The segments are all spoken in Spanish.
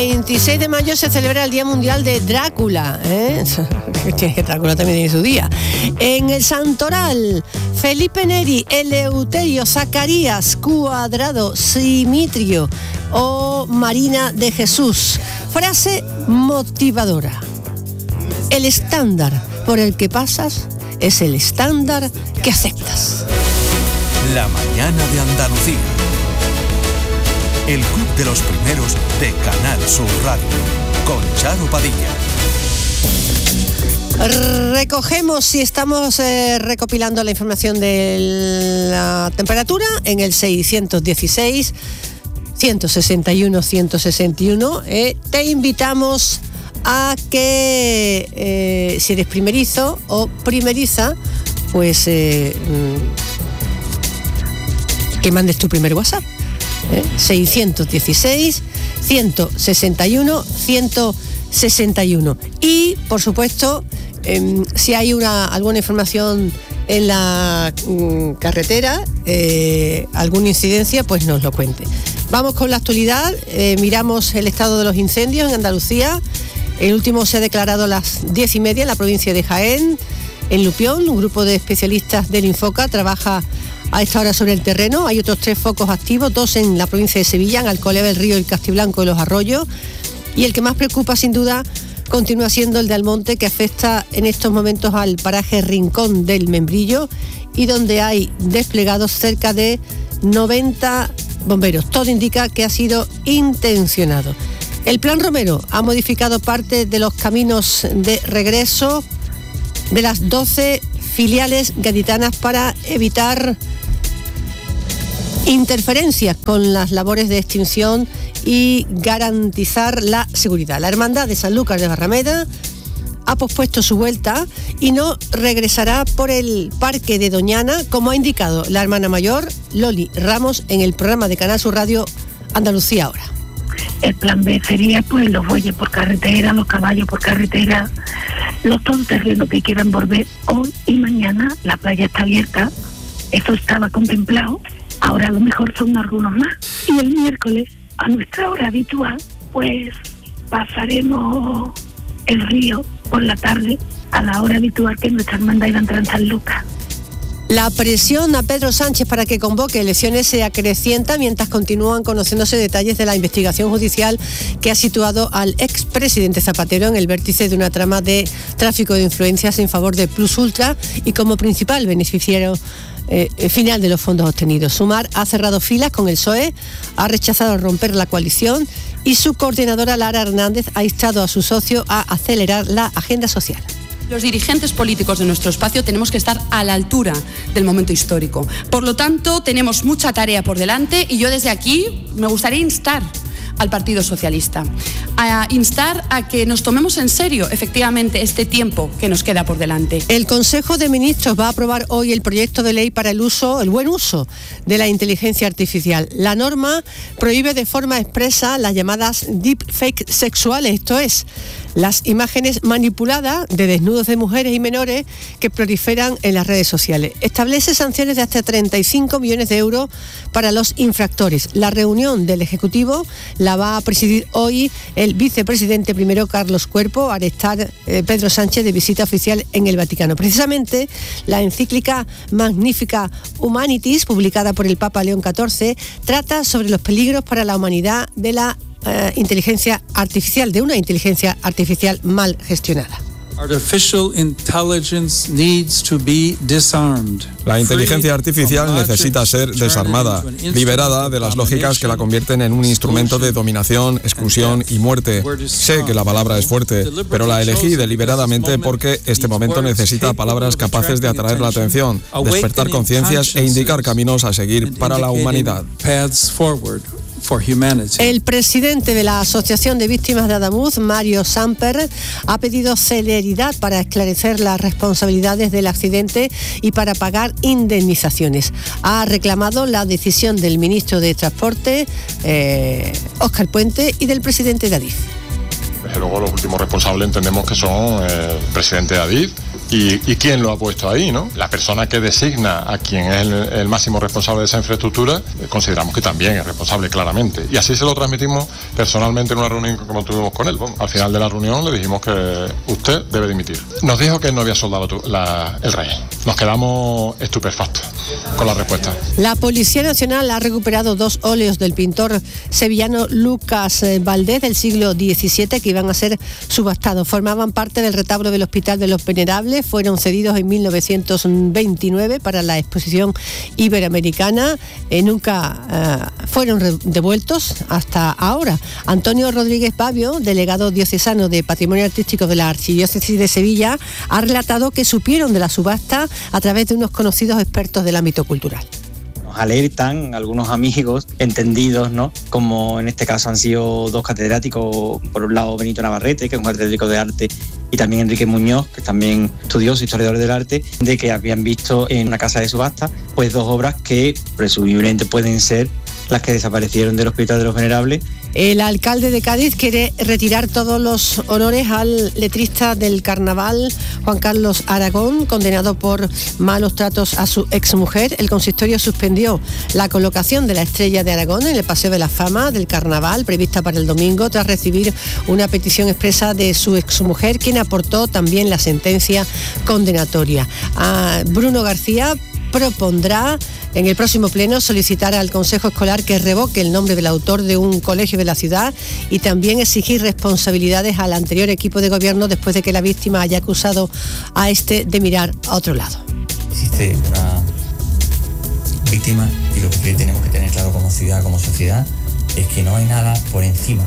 26 de mayo se celebra el Día Mundial de Drácula, Drácula también tiene su día. En el Santoral, Felipe Neri, Eleuterio, Zacarías, Cuadrado, Simitrio o Marina de Jesús. Frase motivadora: el estándar por el que pasas es el estándar que aceptas. La mañana de Andalucía. El club de los primeros de Canal Sur Radio, con Charo Padilla. Recogemos y estamos recopilando la información de la temperatura en el 616 161 161. Te invitamos a que si eres primerizo o primeriza, pues que mandes tu primer WhatsApp. 616 161 161. Y por supuesto, si hay alguna información en la carretera, alguna incidencia, pues nos lo cuente. Vamos con la actualidad. Miramos el estado de los incendios en Andalucía. El último se ha declarado a las 10:30 en la provincia de Jaén. En Lupión, un grupo de especialistas del Infoca trabaja a esta hora sobre el terreno. Hay otros 3 focos activos, 2 en la provincia de Sevilla, en Alcolea del Río, el Castiblanco y Los Arroyos. Y el que más preocupa, sin duda, continúa siendo el de Almonte, que afecta en estos momentos al paraje Rincón del Membrillo y donde hay desplegados cerca de 90 bomberos. Todo indica que ha sido intencionado. El Plan Romero ha modificado parte de los caminos de regreso de las 12 filiales gaditanas para evitar interferencias con las labores de extinción y garantizar la seguridad. La Hermandad de Sanlúcar de Barrameda ha pospuesto su vuelta y no regresará por el Parque de Doñana, como ha indicado la hermana mayor Loli Ramos en el programa de Canal Sur Radio Andalucía Ahora. El plan B sería pues los bueyes por carretera, los caballos por carretera, los todoterrenos que quieran volver hoy y mañana. La playa está abierta, eso estaba contemplado, ahora a lo mejor son algunos más. Y el miércoles, a nuestra hora habitual, pues pasaremos el río por la tarde a la hora habitual que nuestra hermandad iba a entrar en San Lucas. La presión a Pedro Sánchez para que convoque elecciones se acrecienta mientras continúan conociéndose detalles de la investigación judicial que ha situado al expresidente Zapatero en el vértice de una trama de tráfico de influencias en favor de Plus Ultra y como principal beneficiario final de los fondos obtenidos. Sumar ha cerrado filas con el PSOE, ha rechazado romper la coalición y su coordinadora Lara Hernández ha instado a su socio a acelerar la agenda social. Los dirigentes políticos de nuestro espacio tenemos que estar a la altura del momento histórico. Por lo tanto, tenemos mucha tarea por delante y yo desde aquí me gustaría instar al Partido Socialista, a instar a que nos tomemos en serio, efectivamente, este tiempo que nos queda por delante. El Consejo de Ministros va a aprobar hoy el proyecto de ley para el buen uso de la inteligencia artificial. La norma prohíbe de forma expresa las llamadas deepfake sexuales, esto es, las imágenes manipuladas de desnudos de mujeres y menores que proliferan en las redes sociales. Establece sanciones de hasta 35 millones de euros para los infractores. La reunión del Ejecutivo la va a presidir hoy el vicepresidente primero Carlos Cuerpo, al estar Pedro Sánchez de visita oficial en el Vaticano. Precisamente la encíclica Magnificat Humanitas, publicada por el Papa León XIV, trata sobre los peligros para la humanidad de la inteligencia artificial, de una inteligencia artificial mal gestionada. La inteligencia artificial necesita ser desarmada, liberada de las lógicas que la convierten en un instrumento de dominación, exclusión y muerte. Sé que la palabra es fuerte, pero la elegí deliberadamente porque este momento necesita palabras capaces de atraer la atención, despertar conciencias e indicar caminos a seguir para la humanidad. El presidente de la Asociación de Víctimas de Adamuz, Mario Samper, ha pedido celeridad para esclarecer las responsabilidades del accidente y para pagar indemnizaciones. Ha reclamado la decisión del ministro de Transporte, Óscar Puente, y del presidente de Adif. Desde luego los últimos responsables entendemos que son el presidente de Adif ¿Y quién lo ha puesto ahí, no? La persona que designa a quien es el máximo responsable de esa infraestructura, consideramos que también es responsable claramente. Y así se lo transmitimos personalmente en una reunión como tuvimos con él. Bueno, al final de la reunión le dijimos que usted debe dimitir. Nos dijo que no había soldado el rey. Nos quedamos estupefactos con la respuesta. La Policía Nacional ha recuperado 2 óleos del pintor sevillano Lucas Valdés del siglo XVII que iban a ser subastados. Formaban parte del retablo del Hospital de los Venerables, fueron cedidos en 1929 para la exposición iberoamericana. Nunca fueron devueltos hasta ahora. Antonio Rodríguez Pavio, delegado diocesano de Patrimonio Artístico de la Archidiócesis de Sevilla, ha relatado que supieron de la subasta a través de unos conocidos expertos del ámbito cultural. Nos alertan algunos amigos entendidos, ¿no? Como en este caso han sido 2 catedráticos, por un lado Benito Navarrete, que es un catedrático de arte, y también Enrique Muñoz, que también estudioso, historiador del arte, de que habían visto en una casa de subasta pues 2 obras que presumiblemente pueden ser las que desaparecieron del Hospital de los Venerables. El alcalde de Cádiz quiere retirar todos los honores al letrista del carnaval, Juan Carlos Aragón, condenado por malos tratos a su exmujer. El consistorio suspendió la colocación de la estrella de Aragón en el Paseo de la Fama del carnaval, prevista para el domingo, tras recibir una petición expresa de su exmujer, quien aportó también la sentencia condenatoria. Bruno García propondrá en el próximo pleno solicitar al Consejo Escolar que revoque el nombre del autor de un colegio de la ciudad y también exigir responsabilidades al anterior equipo de gobierno después de que la víctima haya acusado a este de mirar a otro lado. Existe una víctima y lo que tenemos que tener claro como ciudad, como sociedad, es que no hay nada por encima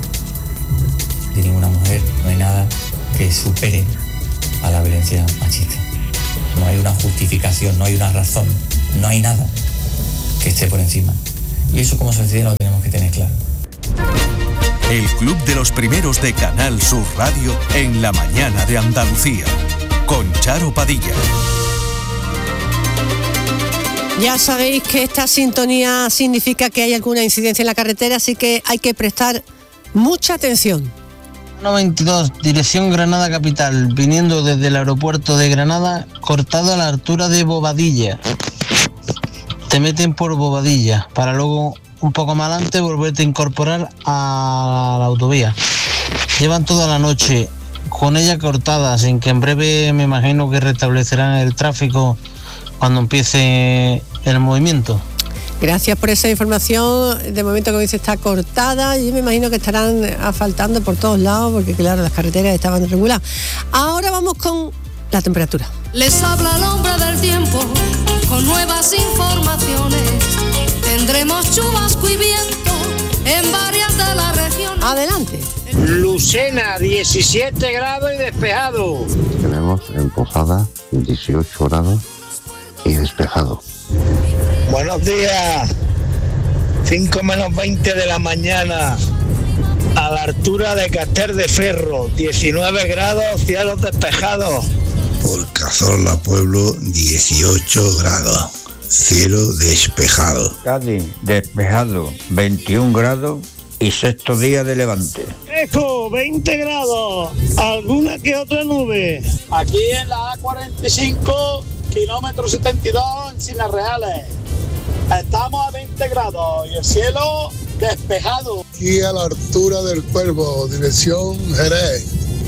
de ninguna mujer, no hay nada que supere a la violencia machista. No hay una justificación, no hay una razón, no hay nada que esté por encima. Y eso como sociedad lo tenemos que tener claro. El Club de los Primeros de Canal Sur Radio en la mañana de Andalucía, con Charo Padilla. Ya sabéis que esta sintonía significa que hay alguna incidencia en la carretera, así que hay que prestar mucha atención. 92, dirección Granada Capital, viniendo desde el aeropuerto de Granada, cortado a la altura de Bobadilla. Te meten por Bobadilla, para luego un poco más adelante volverte a incorporar a la autovía. Llevan toda la noche con ella cortada, sin que en breve me imagino que restablecerán el tráfico cuando empiece el movimiento. Gracias por esa información. De momento, como dice, está cortada. Yo me imagino que estarán asfaltando por todos lados porque, claro, las carreteras estaban reguladas. Ahora vamos con la temperatura. Les habla el hombre del tiempo con nuevas informaciones. Tendremos chubasco y viento en varias de las regiones. Adelante. Lucena, 17 grados y despejado. Tenemos en Posada 18 grados y despejado. Buenos días, 5 menos 20 de la mañana, a la altura de Caster de Ferro, 19 grados, cielos despejados. Por Cazorla Pueblo, 18 grados, cielo despejado. Cádiz, despejado, 21 grados y sexto día de levante. Eco, 20 grados, alguna que otra nube. Aquí en la A45, kilómetro 72 en Cinas Reales. Estamos a 20 grados y el cielo despejado. Aquí a la altura del Cuervo, dirección Jerez,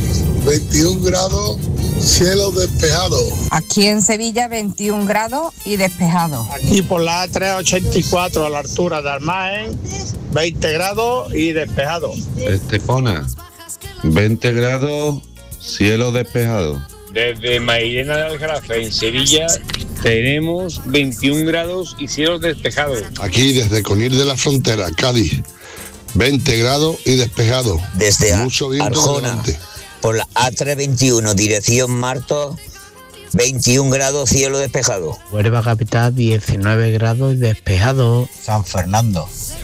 21 grados, cielo despejado. Aquí en Sevilla 21 grados y despejado. Aquí por la A384 a la altura de Almaen, 20 grados y despejado. Estepona, 20 grados, cielo despejado. Desde Mairena de Aljarafe, en Sevilla, tenemos 21 grados y cielos despejados. Aquí desde Conil de la Frontera, Cádiz, 20 grados y despejado. Desde Arjona, adelante. Por la A321, dirección Martos, 21 grados, cielo despejado. Huelva Capital, 19 grados y despejado. San Fernando,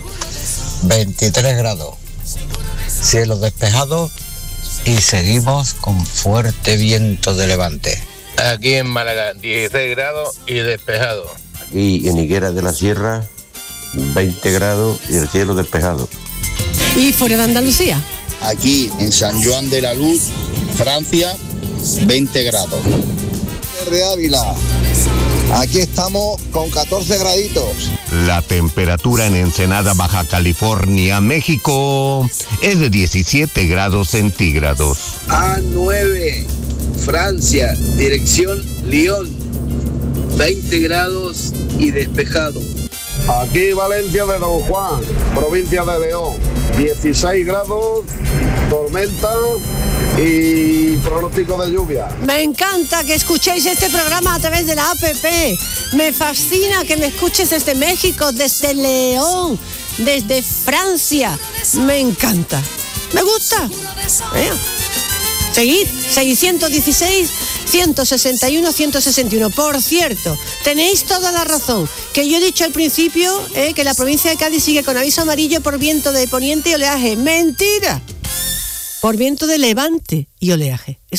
23 grados, cielo despejado. Y seguimos con fuerte viento de levante. Aquí en Málaga, 16 grados y despejado. Aquí en Higuera de la Sierra, 20 grados y el cielo despejado. ¿Y fuera de Andalucía? Aquí en San Juan de la Luz, Francia, 20 grados. de Ávila. Aquí estamos con 14 graditos. La temperatura en Ensenada, Baja California, México, es de 17 grados centígrados. A9, Francia, dirección Lyon, 20 grados y despejado. Aquí Valencia de Don Juan, provincia de León, 16 grados, tormenta y pronóstico de lluvia. Me encanta que escuchéis este programa a través de la APP. Me fascina que me escuches desde México, desde León, desde Francia. Me encanta. Me gusta. Seguid, 616-161-161. Por cierto, tenéis toda la razón, que yo he dicho al principio que la provincia de Cádiz sigue con aviso amarillo por viento de poniente y oleaje. ¡Mentira! Por viento de levante y oleaje.